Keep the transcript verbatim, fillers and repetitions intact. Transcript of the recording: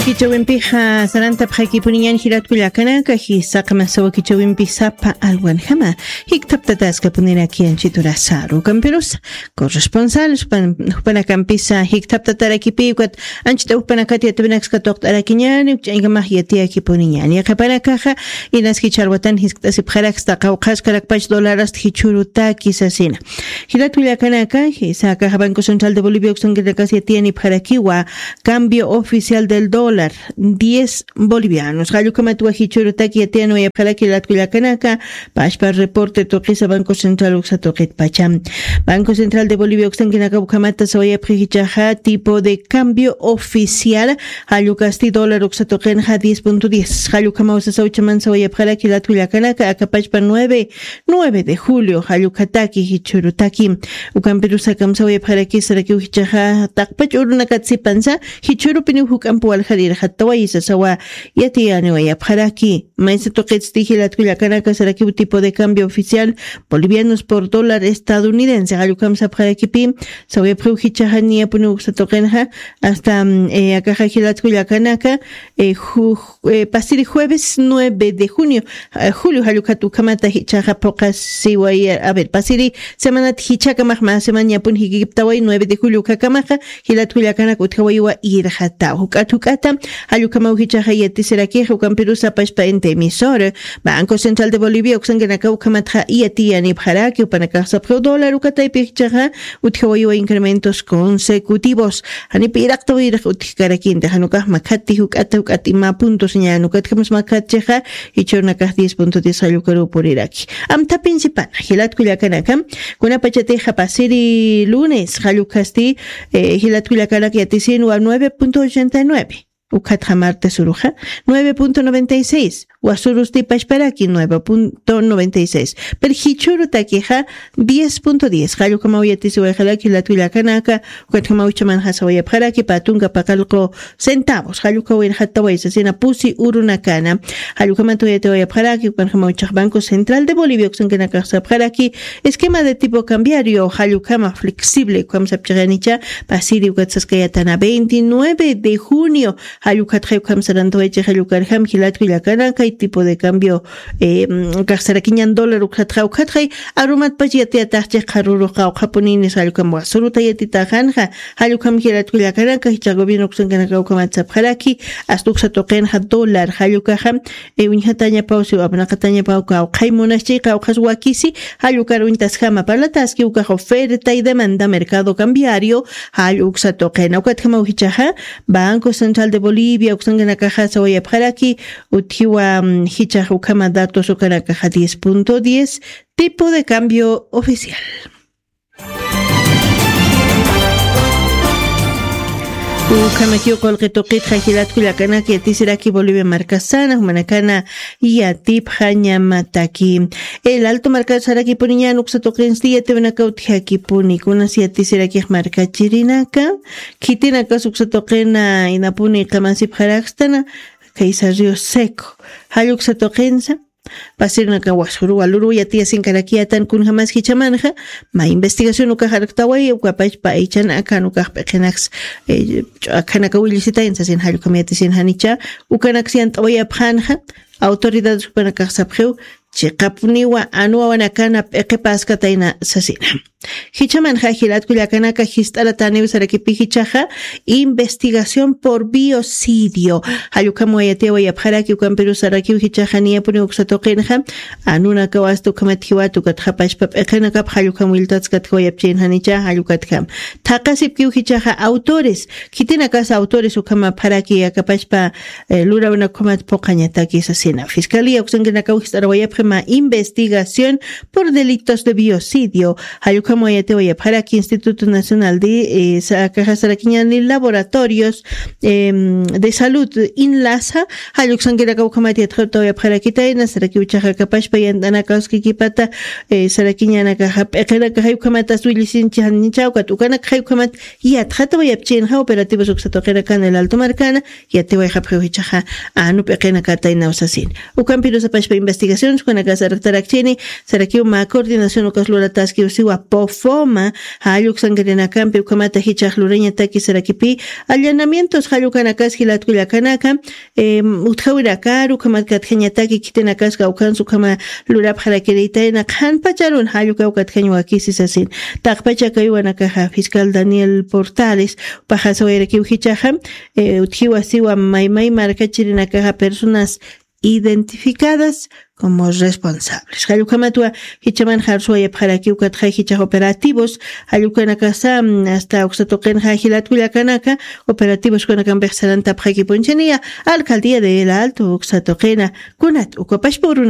Sawakichawimpiqa saranta p'haykipuniñan hiratkullakanaka hisaqma sawakichawimpi sapa alwanjama hiktaptataska punirakian chiturasaru camperos corresponsal hupanacampisa hiktaptatarakipiwat anchita hupanakati atibinaxka toqtarakiñani chaygamaj yatiakipuniñani yaqapanakaja inaskicharwatan hisktasipqaraxta qawqaskaraqpach dólares hichurutaki sasina hiratkullakanaka hisaqaja Banco Central de Bolivia uqsankirakasi yatiani p'harakiwa cambio oficial del dólar diez bolivianos. Hayukamatuwa hichurutaki yatiano yapjalaki latkullakanaka pashpa reporte toqisa Banco Central uxa toqit pacham. Banco Central de Bolivia uxankinaka ukamata sawayapji hichaja tipo de cambio oficial hayukasti dólar uxa toqenja diez punto diez. Hayukama usa sauchaman sawayapjalaki latkullakanaka akapachpa nueve de julio hayukataki hichurutaki ukampirusa kam sawayapjalaki saraki hichaja taqpach urunakatsipansa hichurupini hukampu aljarir hatawayisa sawa yatiani wayapjaraki maisa toqitsti hilatkullakanaka saraki tipo de cambio oficial bolivianos por dólar estadounidense hayukam sapjarakipi sawayapju hichajani apuni uxa toqenja hasta eh, akaja hilatkullakanaka eh, ju, eh, pasiri jueves nueve de junio eh, julio hayukatu kamata hichaja pocas siwaya a ver pasiri semana hichakamaj ma semana apun hikiptaway nueve de julio kakamaja hilatkullakanaka utjawaywa irjata hukata hukata hayukama uhichaja yatisiraki hukampirusa pashpa ente emisor Banco Central de Bolivia uxanganaka ukamatja yatiani pjaraki upanakasa pro dólar ukata ipichaja utjawaywa incrementos consecutivos hani pirakto irj utjkarakin hanuka makati hukata hukati ma puntos ñanu katkamas makatjeja hichornaka diez punto diez hayukaru por iraki amta principal hilatkullakanaka kuna pachateja pasiri lunes hayukasti eh, hilatkullakanaka yatisinu a nueve punto ochenta y nueve ukatja martes uruja nueve punto noventa y seis Wasurusti pashparaki nueve punto noventa y seis per hichuru takiha diez punto diez hayukama uyatisi wayjalaki latkullakanaka ukatjama uchaman hasawaya pjaraki patunga pakalko centavos hayuka wirjatawaysa sina pusi urunakana hayukama tuyate waya pjaraki ukatjama uchaj Banco Central de Bolivia uxankanaka pjaraki esquema de tipo cambiario hayukama flexible kwamsapchganicha pasiri ukatsaskayatana veintinueve de junio hayukatja ukamsarantoeche hayukarjam hilatkullakanaka tipo de cambio eh kasarakiñan dólar ukhatja ukhatja arumat pachiyati atachje qaruru qawqapunini salukam wasuruta yatita janja halukam hiratkullakanaka hicha gobierno uxankanaka ukamatsaphjaraki astuksa toqenja dólar halukajam e uñhataña pausi abnaqataña pauka qaymunachchi qawqas wakisi halukar uñtasjama parlataski ukaj oferta y demanda mercado cambiario haluksa toqena ukatjama uhichaja Banco Central de Bolivia uxankanaka sawayapjaraki uthiwa hicha hukama datos ukanakaja diez punto diez tipo de cambio oficial. Ukamakio kolqitoqit hajilatkullakanaki yatisiraki Bolivia marcasana humanakana yatip hañamataki el alto marcasaraki puniñan uksatoqinsti yatibanaka utjaki kunas yatisiraki markachirinaka kitinaka uksatoqina inapuni qamasip haraxtana Kaisa Río Seco hayuksa toqensa pasirnaka wasuru waluru yatia sinkarakiatan kun jamás hichamanja ma investigación uka harktaway ukapach pa ichan akan uka pekenax akanaka wilisita ensasin hayukam yatisin hanicha ukanax yantawaya phanja autoridades upanaka sabjeu chiqapuniwa anuwa wanakana peqepaskataina sasina hichaman hajilatkullakanaka hist'alatani usarakipi hichaja investigación por biocidio hayukam wayatewa yapjaraki ukampiru saraki hichaja niyapuni uksatoqenja anunaka wastu kamathiwatu katjapashpa peqenaka hayukam wiltatskatwa yapchin hanicha hayukatkam thaqasipki hichaja autores kitinaka autores ukama pharaki akapashpa lurawana komat poqañataki sasina fiscalía usangenaka hist'arawayapja investigación por delitos de biocidio hayukam wayatewaya pharaki Instituto Nacional de eh, Saraquiñani Laboratorios eh, de Salud Inlasa hayuksangeraka ukamati atjotawaya pharakitaina saraki uchaja kapashpa yandanaka uskikipata eh, Saraquiñanaka peqenaka hayukamata suilisinchi hanichawka ukanaka hayukamat yatjatawaya pchinja operativos uksatoqeraka en el Alto Marcana yatewaya hapjeu hichaja anu peqenaka taina usasin ukampiru sapashpa investigaciones pana saraktarakchini sarakiuma coordinación ukaslurataski usiwa pofoma hayuk sangarinakampi ukamata hichaqlureña taki sarakipi allanamientos hayukanakas hilatkullakanaka eh, utjawirakaru kamatkatkhañataki kitinakaska ukansu kama lurap harakiritaina qhanpacharun hayuka ukatkaña wakisisasin taqpacha kaywanakaja fiscal Daniel Portales pajasawayraki uhichaja eh, utjiwa siwa maymay markachirinakaja personas identificadas como responsables. Hayukamatua hichaman harsuaya paraki ukatja hichaj operativos hayukanakasa hasta uxatoqen hajilatkullakanaka operativos kunakan pexsaran tapjaki ponchenia alcaldía de El Alto uxatoqena kunat ukapashpuruna